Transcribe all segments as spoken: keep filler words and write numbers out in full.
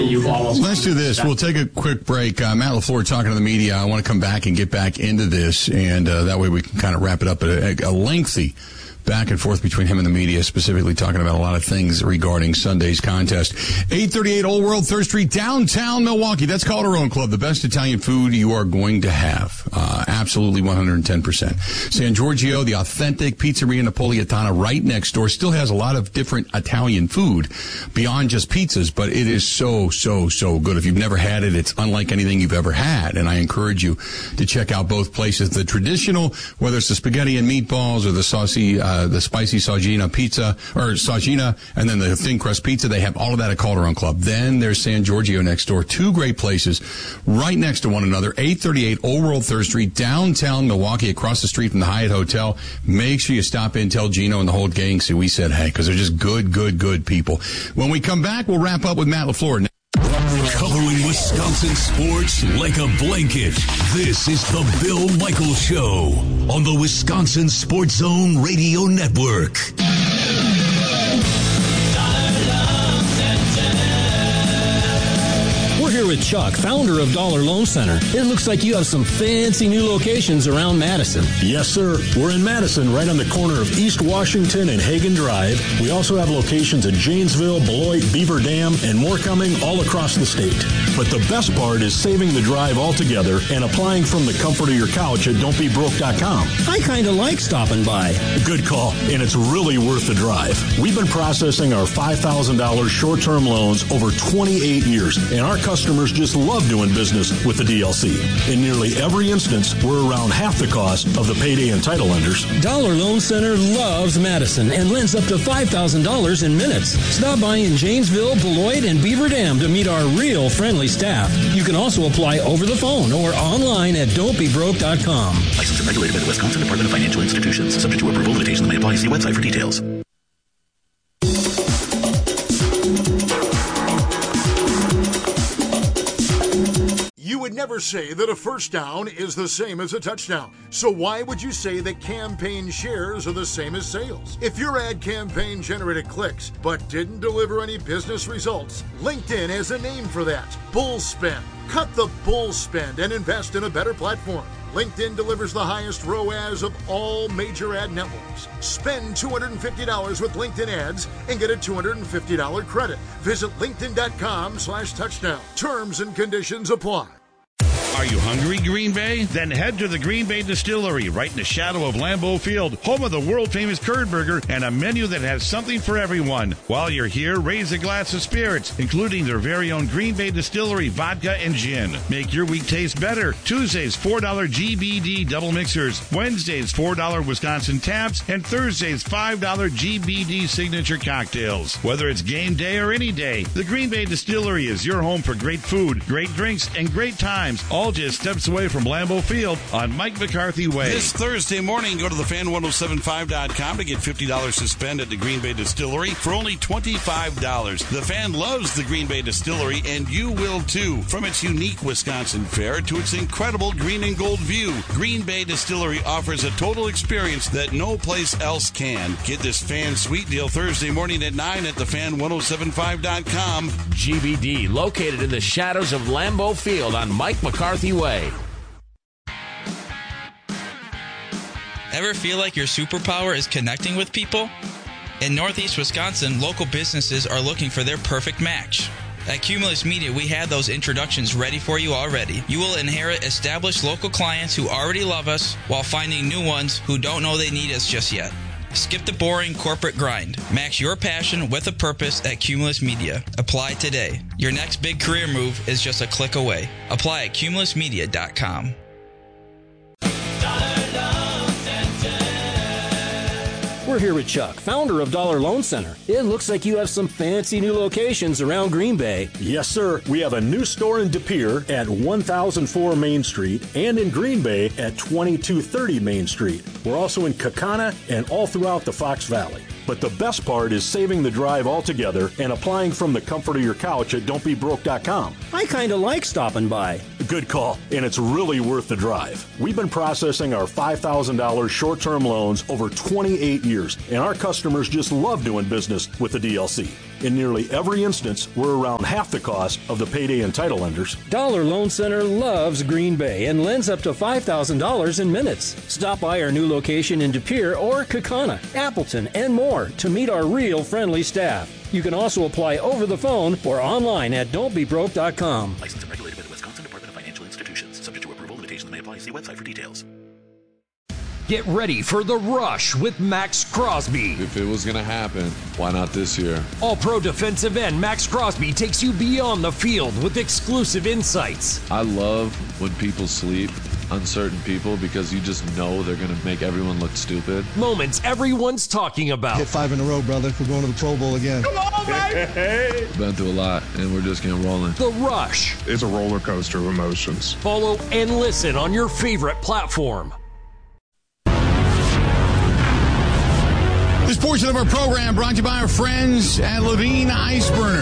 you've almost... Let's do this. We'll take a quick break. Uh, Matt LaFleur talking to the media. I want to come back and get back into this, and uh, that way we can kind of wrap it up at a, a lengthy back and forth between him and the media, specifically talking about a lot of things regarding Sunday's contest. eight thirty-eight Old World Third Street, downtown Milwaukee. That's Calderone Club, the best Italian food you are going to have. Uh, absolutely one hundred ten percent. San Giorgio, the authentic Pizzeria Napolitana right next door, still has a lot of different Italian food beyond just pizzas, but it is so, so, so good. If you've never had it, it's unlike anything you've ever had, and I encourage you to check out both places. The traditional, whether it's the spaghetti and meatballs or the saucy, uh, the spicy Saugina pizza, or Saugina, and then the thin crust pizza, they have all of that at Calderone Club. Then there's San Giorgio next door. Two great places right next to one another. eight thirty-eight Old World Third Street, downtown Milwaukee, across the street from the Hyatt Hotel. Make sure you stop in, tell Gino and the whole gang so we said hey, because they're just good, good, good people. When we come back, we'll wrap up with Matt LaFleur. Covering Wisconsin sports like a blanket. This is the Bill Michaels Show on the Wisconsin Sports Zone Radio Network. We're here with Chuck, founder of Dollar Loan Center. It looks like you have some fancy new locations around Madison. Yes, sir. We're in Madison, right on the corner of East Washington and Hagen Drive. We also have locations in Janesville, Beloit, Beaver Dam, and more coming all across the state. But the best part is saving the drive altogether and applying from the comfort of your couch at don't be broke dot com. I kind of like stopping by. Good call, and it's really worth the drive. We've been processing our five thousand dollars short-term loans over twenty-eight years, and our customers just love doing business with the D L C. In nearly every instance, we're around half the cost of the payday and title lenders. Dollar Loan Center loves Madison and lends up to five thousand dollars in minutes. Stop by in Janesville, Beloit, and Beaver Dam to meet our real friendly staff. You can also apply over the phone or online at don't be broke dot com. Licensed and regulated by the Wisconsin Department of Financial Institutions. Subject to approval. Limitations may apply. See website for details. You would never say that a first down is the same as a touchdown. So why would you say that campaign shares are the same as sales? If your ad campaign generated clicks but didn't deliver any business results, LinkedIn has a name for that: bull spend. Cut the bull spend and invest in a better platform. LinkedIn delivers the highest R O A S of all major ad networks. Spend two hundred fifty dollars with LinkedIn ads and get a two hundred fifty dollars credit. Visit linkedin.com slash touchdown. Terms and conditions apply. Are you hungry, Green Bay? Then head to the Green Bay Distillery, right in the shadow of Lambeau Field, home of the world-famous curd burger and a menu that has something for everyone. While you're here, raise a glass of spirits, including their very own Green Bay Distillery vodka and gin. Make your week taste better. Tuesdays, four dollars G B D double mixers. Wednesdays, four dollars Wisconsin taps. And Thursdays, five dollars G B D signature cocktails. Whether it's game day or any day, the Green Bay Distillery is your home for great food, great drinks, and great times, all just steps away from Lambeau Field on Mike McCarthy Way. This Thursday morning, go to the fan ten seventy-five dot com to get fifty dollars to spend at the Green Bay Distillery for only twenty-five dollars. The Fan loves the Green Bay Distillery, and you will too. From its unique Wisconsin fare to its incredible green and gold view, Green Bay Distillery offers a total experience that no place else can. Get this Fan Sweet Deal Thursday morning at nine at the fan ten seventy-five dot com. G B D, located in the shadows of Lambeau Field on Mike McCarthy Way. Ever feel like your superpower is connecting with people? In Northeast Wisconsin, local businesses are looking for their perfect match. At Cumulus Media, we have those introductions ready for you already. You will inherit established local clients who already love us while finding new ones who don't know they need us just yet. Skip the boring corporate grind. Match your passion with a purpose at Cumulus Media. Apply today. Your next big career move is just a click away. Apply at cumulus media dot com. We're here with Chuck, founder of Dollar Loan Center. It looks like you have some fancy new locations around Green Bay. Yes, sir. We have a new store in De Pere at one thousand four Main Street and in Green Bay at twenty-two thirty Main Street. We're also in Kaukauna and all throughout the Fox Valley. But the best part is saving the drive altogether and applying from the comfort of your couch at don't be broke dot com. I kind of like stopping by. good call, and it's really worth the drive. We've been processing our five thousand dollars short-term loans over twenty-eight years, and our customers just love doing business with the D L C. In nearly every instance, we're around half the cost of the payday and title lenders. Dollar Loan Center loves Green Bay and lends up to five thousand dollars in minutes. Stop by our new location in De Pere or Kaukauna, Appleton, and more to meet our real friendly staff. You can also apply over the phone or online at don't be broke dot com. Licensed and regulated by the Wisconsin Department of Financial Institutions. Subject to approval. Limitations may apply. See website for details. Get ready for The Rush with Max Crosby. If it was going to happen, why not this year? All-pro defensive end Max Crosby takes you beyond the field with exclusive insights. I love when people sleep on certain people because you just know they're going to make everyone look stupid. Moments everyone's talking about. Hit five in a row, brother. We're going to the Pro Bowl again. Come on, baby! Been through a lot, and we're just getting rolling. The Rush. It's a roller coaster of emotions. Follow and listen on your favorite platform. This portion of our program brought to you by our friends at Levine Ice Burner.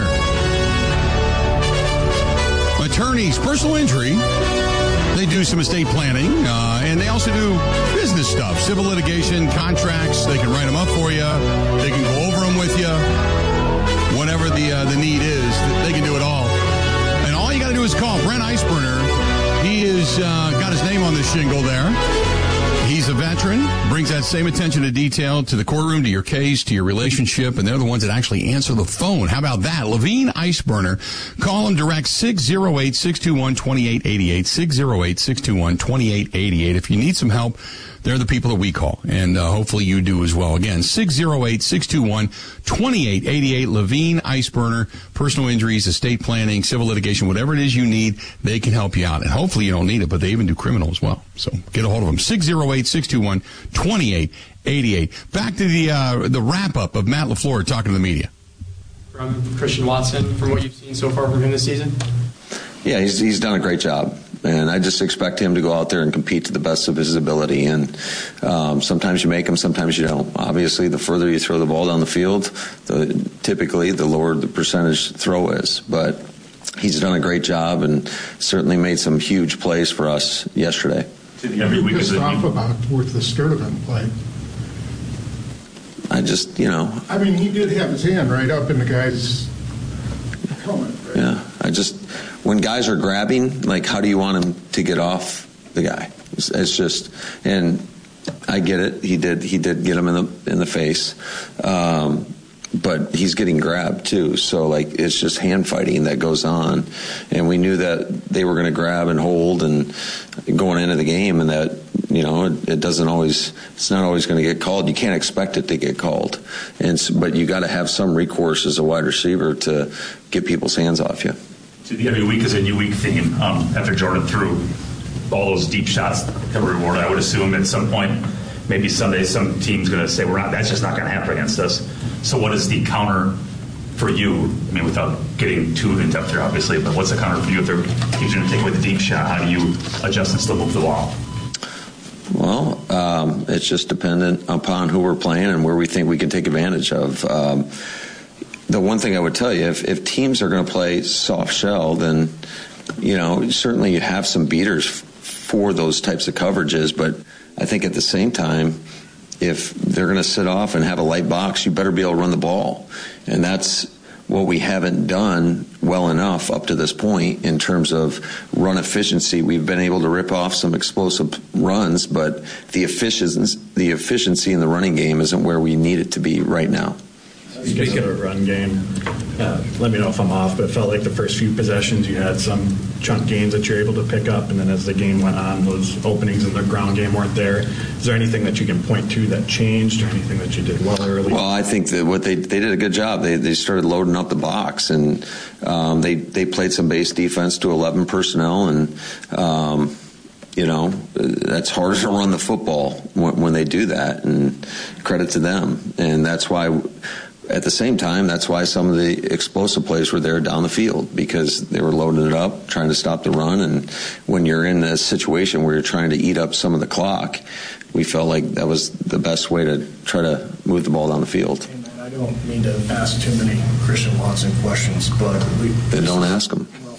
Attorneys, personal injury. They do some estate planning, uh, and they also do business stuff, civil litigation, contracts. They can write them up for you. They can go over them with you. Whatever the uh, the need is, they can do it all. And all you got to do is call Brent Iceburner. He has uh, got his name on this shingle there. He's a veteran, brings that same attention to detail to the courtroom, to your case, to your relationship, and they're the ones that actually answer the phone. How about that? Levine Ice Burner. Call them direct, six oh eight, six two one, two eight eight eight, six oh eight, six two one, two eight eight eight. If you need some help, they're the people that we call, and uh, hopefully you do as well. Again, six oh eight, six two one, two eight eight eight, Levine Ice Burner, personal injuries, estate planning, civil litigation, whatever it is you need, they can help you out. And hopefully you don't need it, but they even do criminal as well. So get a hold of them, six oh eight, six two one, two eight eight eight. Back to the uh, the wrap-up of Matt LaFleur talking to the media. From Christian Watson, from what you've seen so far from him this season? Yeah, he's he's done a great job. And I just expect him to go out there and compete to the best of his ability. And um, sometimes you make them, sometimes you don't. Obviously, the further you throw the ball down the field, the, typically the lower the percentage throw is. But he's done a great job and certainly made some huge plays for us yesterday. Every week is off about with the Sturdivant play. I just, you know. I mean, he did have his hand right up in the guy's helmet. Right? Yeah, I just. When guys are grabbing, like, how do you want him to get off the guy? It's, it's just, and I get it. He did. He did get him in the in the face, um, but he's getting grabbed too. So like, it's just hand fighting that goes on, and we knew that they were going to grab and hold and going into the game, and that you know it, it doesn't always. It's not always going to get called. You can't expect it to get called, and but you got to have some recourse as a wide receiver to get people's hands off you. Every week is a new week theme. Um, after Jordan threw all those deep shots that were rewarded, I would assume at some point, maybe someday, some team's going to say, "We're not. That's just not going to happen against us." So, what is the counter for you? I mean, without getting too in depth here, obviously, but what's the counter for you if they're going to take away the deep shot? How do you adjust and still move the ball? Well, um, it's just dependent upon who we're playing and where we think we can take advantage of. Um, The one thing I would tell you, if, if teams are going to play soft shell, then, you know, certainly you have some beaters f- for those types of coverages. But I think at the same time, if they're going to sit off and have a light box, you better be able to run the ball. And that's what we haven't done well enough up to this point in terms of run efficiency. We've been able to rip off some explosive runs, but the efficiency, the efficiency in the running game isn't where we need it to be right now. Speaking of run game, uh, let me know if I'm off, but it felt like the first few possessions you had some chunk gains that you're able to pick up, and then as the game went on, those openings in the ground game weren't there. Is there anything that you can point to that changed, or anything that you did well early? Well, I think that what they they did a good job. They they started loading up the box, and um, they they played some base defense to eleven personnel, and um, you know that's harder to run the football when, when they do that. And credit to them, and that's why. At the same time, that's why some of the explosive plays were there down the field, because they were loading it up, trying to stop the run. And when you're in a situation where you're trying to eat up some of the clock, we felt like that was the best way to try to move the ball down the field. I don't mean to ask too many Christian Watson questions, but we then don't ask them. Well,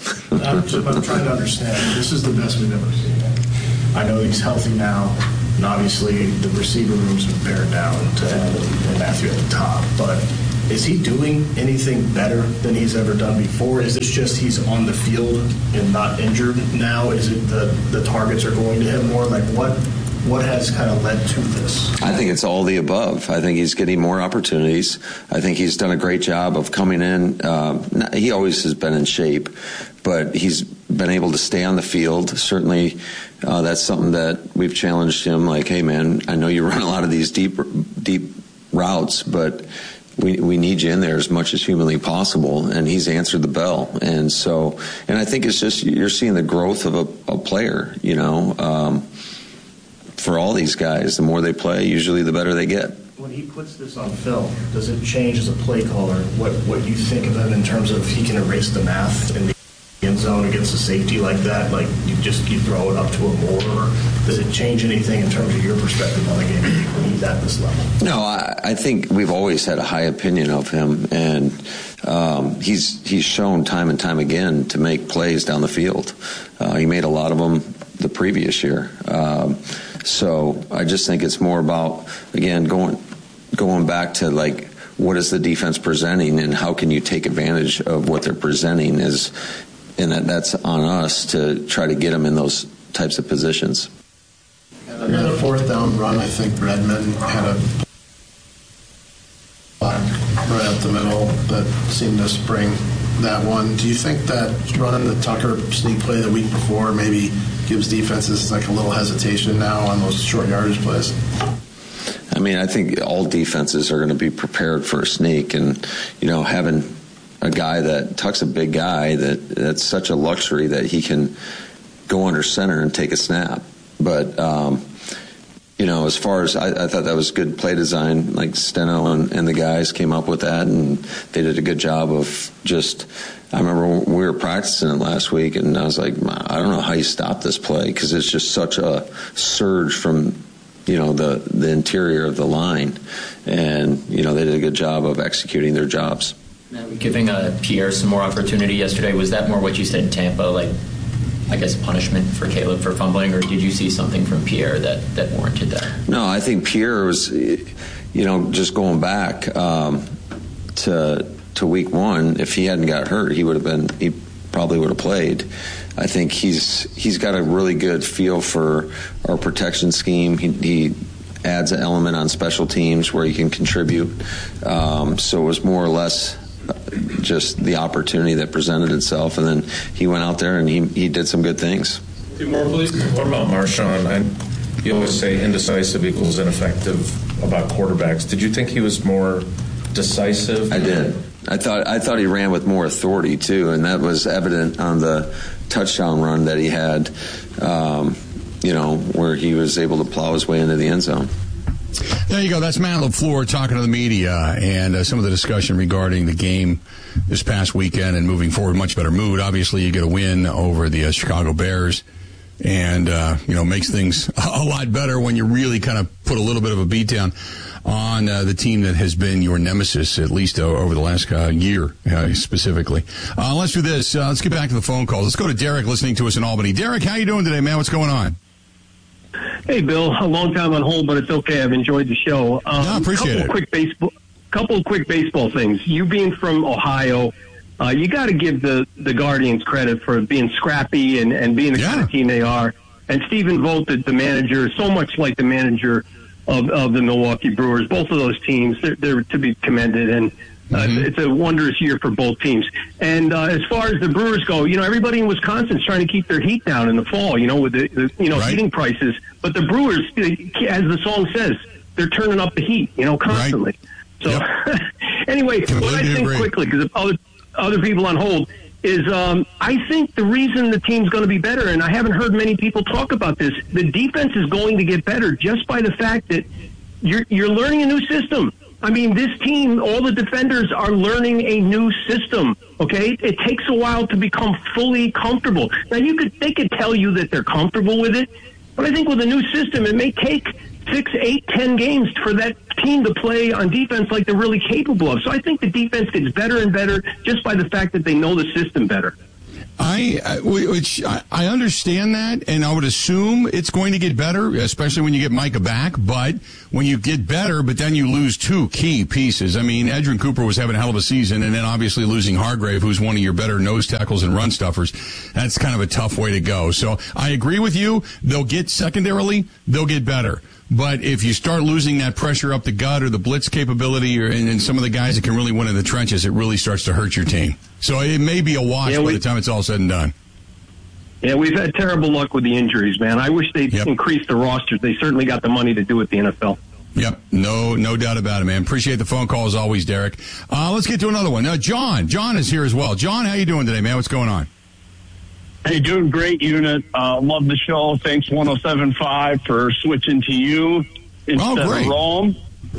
I'm, I'm trying to understand. This is the best we've ever seen. I know he's healthy now, and obviously the receiver room's been bared down to Evan and Matthew at the top. But is he doing anything better than he's ever done before? Is this just he's on the field and not injured now? Is it the, the targets are going to him more? Like what? What has kind of led to this? I think it's all the above. I think he's getting more opportunities. I think he's done a great job of coming in. Um, he always has been in shape, but he's been able to stay on the field. Certainly, uh, that's something that we've challenged him. Like, hey, man, I know you run a lot of these deep, deep routes, but we we need you in there as much as humanly possible. And he's answered the bell. And so, and I think it's just you're seeing the growth of a, a player. You know. Um, For all these guys, the more they play, usually the better they get. When he puts this on film, does it change as a play caller what, what you think of him in terms of he can erase the math in the end zone against a safety like that? Like you just you throw it up to him more, or does it change anything in terms of your perspective on the game when he's at this level? No, I, I think we've always had a high opinion of him, and um, he's he's shown time and time again to make plays down the field. Uh, he made a lot of them the previous year. Um, So I just think it's more about, again, going going back to, like, what is the defense presenting and how can you take advantage of what they're presenting is, and that, that's on us to try to get them in those types of positions. And another fourth down run, I think Redmond had a right up the middle that seemed to spring that one. Do you think that running the Tucker sneak play the week before maybe gives defenses like a little hesitation now on those short yardage plays? I mean, I think all defenses are going to be prepared for a sneak, and you know, having a guy that Tuck's a big guy that that's such a luxury that he can go under center and take a snap. But um, you know, as far as I, I thought that was good play design, like Steno and, and the guys came up with that, and they did a good job of just. I remember we were practicing it last week, and I was like, I don't know how you stop this play because it's just such a surge from, you know, the, the interior of the line. And, you know, they did a good job of executing their jobs. Now, giving uh, Pierre some more opportunity yesterday, was that more what you said in Tampa, like, I guess, punishment for Caleb for fumbling, or did you see something from Pierre that, that warranted that? No, I think Pierre was, you know, just going back um, to – to week one, if he hadn't got hurt, he would have been, he probably would have played. I think he's he's got a really good feel for our protection scheme. He, he adds an element on special teams where he can contribute. Um, so it was more or less just the opportunity that presented itself, and then he went out there and he, he did some good things. Two more, please. What about Marshawn? I, you always say indecisive equals ineffective about quarterbacks. Did you think he was more decisive? I did. I thought I thought he ran with more authority too, and that was evident on the touchdown run that he had. Um, you know, where he was able to plow his way into the end zone. There you go. That's Matt LaFleur talking to the media and uh, some of the discussion regarding the game this past weekend and moving forward. Much better mood. Obviously, you get a win over the uh, Chicago Bears, and uh, you know makes things a lot better when you really kind of put a little bit of a beat down on uh, the team that has been your nemesis, at least uh, over the last uh, year uh, specifically. Uh, let's do this. Uh, let's get back to the phone calls. Let's go to Derek listening to us in Albany. Derek, how you doing today, man? What's going on? Hey, Bill. A long time on hold, but it's okay. I've enjoyed the show. Um, no, appreciate couple it. Quick baseball, couple of quick baseball things. You being from Ohio, uh, you got to give the, the Guardians credit for being scrappy and, and being the yeah. kind of team they are. And Stephen Vogt, the, the manager, is so much like the manager Of, of the Milwaukee Brewers. Both of those teams, they're, they're to be commended, and uh, mm-hmm. it's a wondrous year for both teams. And uh, as far as the Brewers go, you know, everybody in Wisconsin is trying to keep their heat down in the fall, you know, with the, the you know, right. heating prices. But the Brewers, as the song says, they're turning up the heat, you know, constantly. Right. So yep. anyway, Completely what I think agree. quickly, because other, other people on hold, is um, I think the reason the team's going to be better, and I haven't heard many people talk about this, the defense is going to get better just by the fact that you're, you're learning a new system. I mean, this team, all the defenders are learning a new system, okay? It takes a while to become fully comfortable. Now, you could they could tell you that they're comfortable with it, but I think with a new system, it may take six, eight, ten games for that team to play on defense like they're really capable of. So I think the defense gets better and better just by the fact that they know the system better. I, I which I, I understand that, and I would assume it's going to get better, especially when you get Micah back. But when you get better, but then you lose two key pieces. I mean, Edgerrin Cooper was having a hell of a season, and then obviously losing Hargrave, who's one of your better nose tackles and run stuffers. That's kind of a tough way to go. So I agree with you. They'll get secondarily, they'll get better. But if you start losing that pressure up the gut or the blitz capability or, and, and some of the guys that can really win in the trenches, it really starts to hurt your team. So it may be a wash yeah, we, by the time it's all said and done. Yeah, we've had terrible luck with the injuries, man. I wish they'd yep. increase the rosters. They certainly got the money to do it, the N F L. Yep, no no doubt about it, man. Appreciate the phone call as always, Derek. Uh, let's get to another one. Uh, John. John is here as well. John, how you doing today, man? What's going on? Hey, doing great, Unit. Uh, love the show. Thanks, one oh seven point five, for switching to you instead oh, of Rome.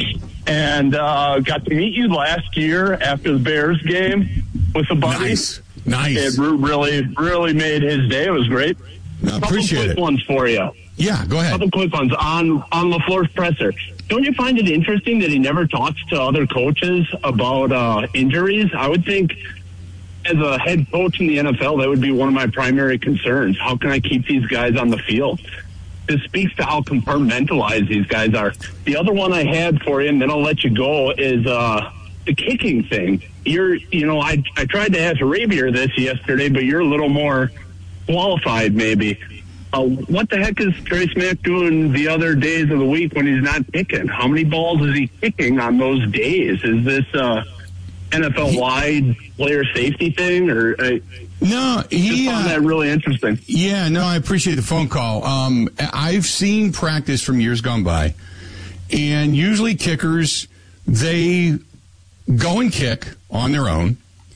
And uh, got to meet you last year after the Bears game with a buddy. Nice. Nice. It really, really made his day. It was great. I appreciate quick it. ones for you. Yeah, go ahead. Couple quick ones on on LaFleur's presser. Don't you find it interesting that he never talks to other coaches about uh, injuries? I would think, as a head coach in the N F L, that would be one of my primary concerns. How can I keep these guys on the field? This speaks to how compartmentalized these guys are. The other one I had for you, and then I'll let you go, is uh, the kicking thing. You're, you know, I I tried to ask Rabier this yesterday, but you're a little more qualified, maybe. Uh, what the heck is Trace Mack doing the other days of the week when he's not kicking? How many balls is he kicking on those days? Is this uh, N F L-wide player safety thing, or uh, no? He just found that really interesting. Yeah, no, I appreciate the phone call. Um, I've seen practice from years gone by, and usually kickers, they go and kick on their own.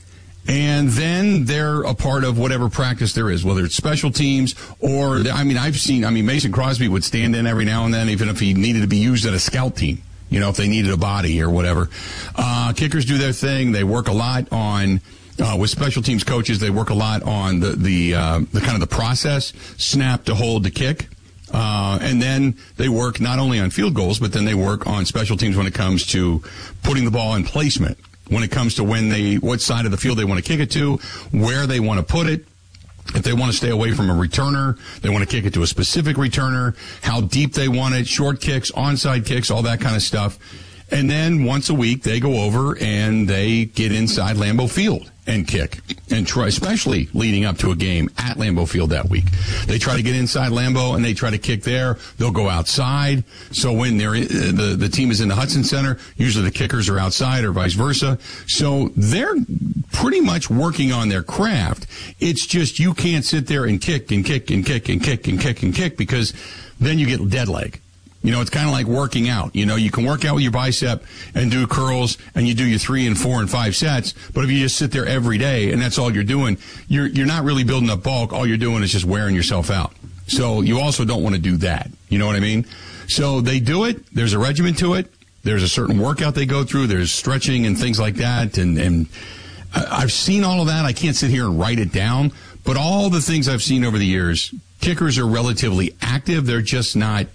And then they're a part of whatever practice there is, whether it's special teams or, I mean, I've seen, I mean, Mason Crosby would stand in every now and then, even if he needed to be used at a scout team, you know, if they needed a body or whatever. Uh, kickers do their thing. They work a lot on, uh, with special teams coaches, they work a lot on the, the, uh, the kind of the process, snap to hold to kick. Uh, and then they work not only on field goals, but then they work on special teams when it comes to putting the ball in placement. When it comes to when they, what side of the field they want to kick it to, where they want to put it. If they want to stay away from a returner, they want to kick it to a specific returner, how deep they want it, short kicks, onside kicks, all that kind of stuff. And then once a week, they go over and they get inside Lambeau Field and kick, and try, especially leading up to a game at Lambeau Field that week. They try to get inside Lambeau and they try to kick there. They'll go outside. So when they're in, the the team is in the Hudson Center, usually the kickers are outside or vice versa. So they're pretty much working on their craft. It's just you can't sit there and kick and kick and kick and kick and kick and kick because then you get dead leg. You know, it's kind of like working out. You know, you can work out with your bicep and do curls and you do your three and four and five sets. But if you just sit there every day and that's all you're doing, you're, you're not really building up bulk. All you're doing is just wearing yourself out. So you also don't want to do that. You know what I mean? So they do it. There's a regimen to it. There's a certain workout they go through. There's stretching and things like that. And, and I've seen all of that. I can't sit here and write it down. But all the things I've seen over the years, kickers are relatively active. They're just not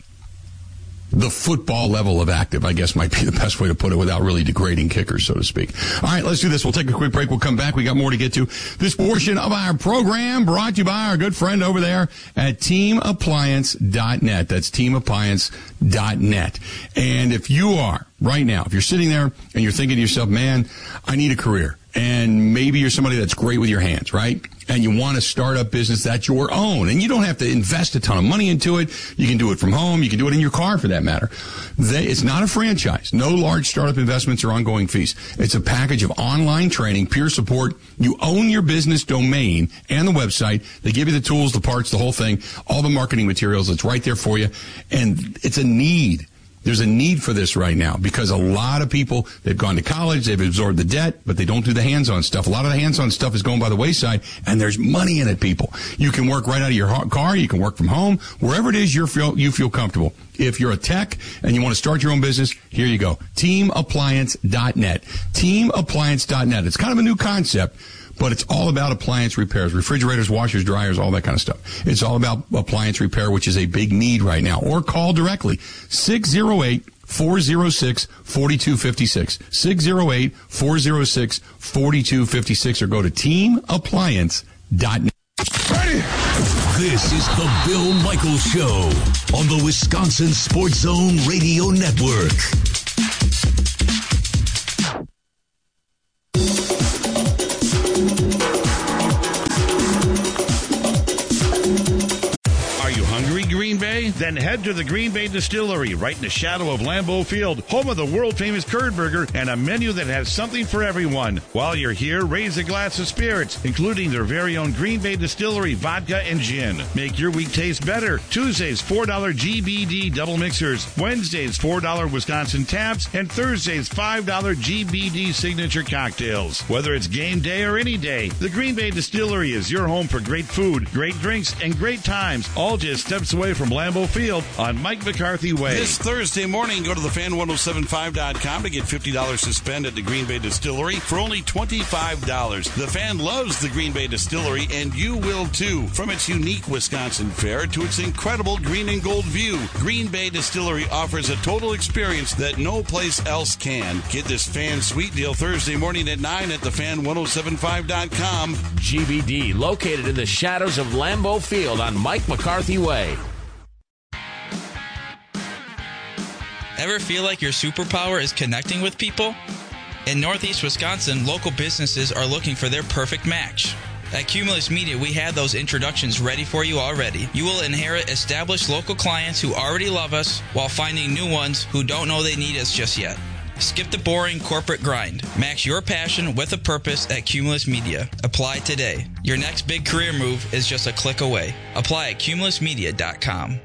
the football level of active, I guess, might be the best way to put it without really degrading kickers, so to speak. All right, let's do this. We'll take a quick break. We'll come back. We got more to get to. This portion of our program brought to you by our good friend over there at team appliance dot net. That's team appliance dot net. And if you are, right now, if you're sitting there and you're thinking to yourself, man, I need a career. And maybe you're somebody that's great with your hands, right? And you want to start a business that's your own. And you don't have to invest a ton of money into it. You can do it from home. You can do it in your car, for that matter. They, it's not a franchise. No large startup investments or ongoing fees. It's a package of online training, peer support. You own your business domain and the website. They give you the tools, the parts, the whole thing, all the marketing materials. It's right there for you. And it's a need. There's a need for this right now because a lot of people, they've gone to college, they've absorbed the debt, but they don't do the hands-on stuff. A lot of the hands-on stuff is going by the wayside, and there's money in it, people. You can work right out of your car. You can work from home. Wherever it is you feel, you feel comfortable. If you're a tech and you want to start your own business, here you go. team appliance dot net. team appliance dot net. It's kind of a new concept, but it's all about appliance repairs, refrigerators, washers, dryers, all that kind of stuff. It's all about appliance repair, which is a big need right now. Or call directly, six oh eight, four oh six, four two five six, six oh eight, four oh six, four two five six, or go to team appliance dot net. Ready? This is the Bill Michaels Show on the Wisconsin Sports Zone Radio Network. Are you hungry, Green Bay? Then head to the Green Bay Distillery, right in the shadow of Lambeau Field, home of the world-famous curd burger and a menu that has something for everyone. While you're here, raise a glass of spirits, including their very own Green Bay Distillery vodka and gin. Make your week taste better. Tuesdays, four dollars G B D double mixers. Wednesdays, four dollars Wisconsin taps. And Thursdays, five dollars G B D signature cocktails. Whether it's game day or any day, the Green Bay Distillery is your home for great food, great drinks, and great times, all just steps away from Lambeau Field on Mike McCarthy Way. This Thursday morning, go to the fan ten seventy-five dot com to get fifty dollars to spend at the Green Bay Distillery for only twenty-five dollars. The Fan loves the Green Bay Distillery, and you will too. From its unique Wisconsin fare to its incredible green and gold view, Green Bay Distillery offers a total experience that no place else can. Get this Fan Sweet Deal Thursday morning at nine at the fan ten seventy-five dot com. G B D, located in the shadows of Lambeau Field on Mike McCarthy Way. Ever feel like your superpower is connecting with people? In Northeast Wisconsin, local businesses are looking for their perfect match. At Cumulus Media, we have those introductions ready for you already. You will inherit established local clients who already love us while finding new ones who don't know they need us just yet. Skip the boring corporate grind. Match your passion with a purpose at Cumulus Media. Apply today. Your next big career move is just a click away. Apply at cumulus media dot com.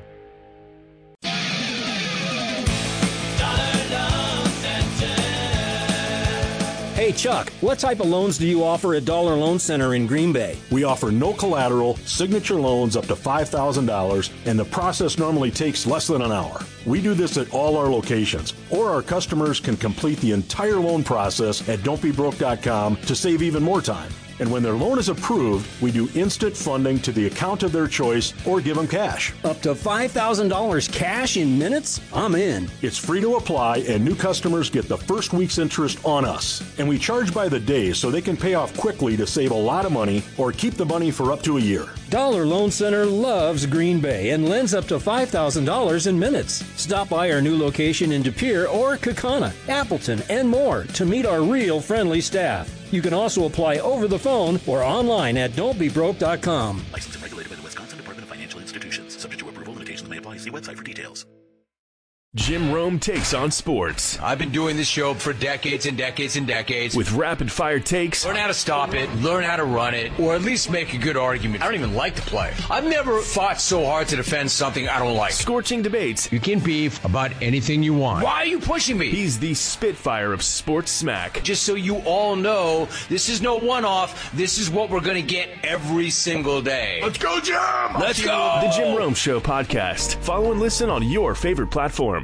Hey, Chuck, what type of loans do you offer at Dollar Loan Center in Green Bay? We offer no collateral, signature loans up to five thousand dollars, and the process normally takes less than an hour. We do this at all our locations, or our customers can complete the entire loan process at don't be broke dot com to save even more time. And when their loan is approved, we do instant funding to the account of their choice or give them cash. Up to five thousand dollars cash in minutes? I'm in. It's free to apply, and new customers get the first week's interest on us. And we charge by the day so they can pay off quickly to save a lot of money or keep the money for up to a year. Dollar Loan Center loves Green Bay and lends up to five thousand dollars in minutes. Stop by our new location in De Pere or Kaukauna, Appleton, and more to meet our real friendly staff. You can also apply over the phone or online at don't be broke dot com. Licensed and regulated by the Wisconsin Department of Financial Institutions. Subject to approval, limitations may apply. See website for details. Jim Rome takes on sports. I've been doing this show for decades and decades and decades. With rapid-fire takes. Learn how to stop it, learn how to run it, or at least make a good argument. I don't even like the play. I've never fought so hard to defend something I don't like. Scorching debates. You can beef about anything you want. Why are you pushing me? He's the Spitfire of sports smack. Just so you all know, this is no one-off. This is what we're going to get every single day. Let's go, Jim! Let's go! The Jim Rome Show podcast. Follow and listen on your favorite platform.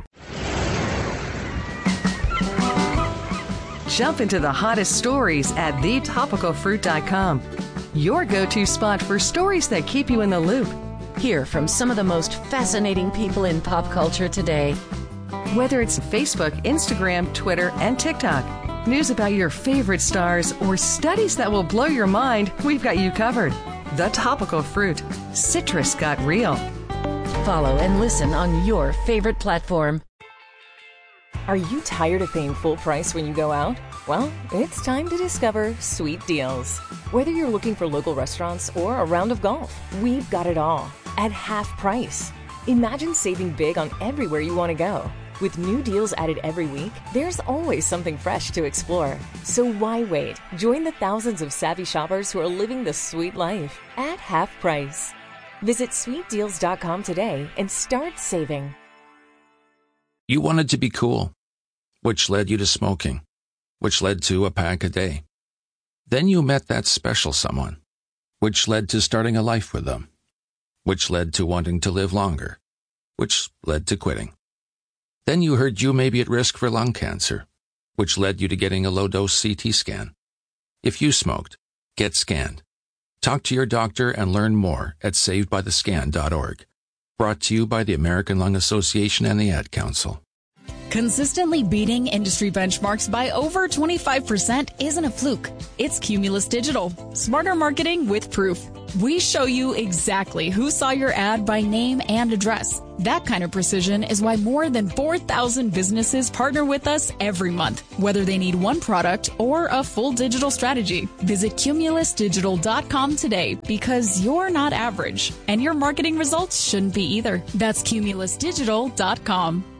Jump into the hottest stories at the topical fruit dot com. Your go-to spot for stories that keep you in the loop. Hear from some of the most fascinating people in pop culture today. Whether it's Facebook, Instagram, Twitter, and TikTok, news about your favorite stars, or studies that will blow your mind, we've got you covered. The Topical Fruit. Citrus got real. Follow and listen on your favorite platform. Are you tired of paying full price when you go out? Well, it's time to discover Sweet Deals. Whether you're looking for local restaurants or a round of golf, we've got it all at half price. Imagine saving big on everywhere you want to go. With new deals added every week, there's always something fresh to explore. So why wait? Join the thousands of savvy shoppers who are living the sweet life at half price. Visit sweet deals dot com today and start saving. You wanted to be cool, which led you to smoking, which led to a pack a day. Then you met that special someone, which led to starting a life with them, which led to wanting to live longer, which led to quitting. Then you heard you may be at risk for lung cancer, which led you to getting a low-dose C T scan. If you smoked, get scanned. Talk to your doctor and learn more at saved by the scan dot org. Brought to you by the American Lung Association and the Ad Council. Consistently beating industry benchmarks by over twenty-five percent isn't a fluke. It's Cumulus Digital. Smarter marketing with proof. We show you exactly who saw your ad by name and address. That kind of precision is why more than four thousand businesses partner with us every month, whether they need one product or a full digital strategy. Visit cumulus digital dot com today because you're not average, and your marketing results shouldn't be either. That's cumulus digital dot com.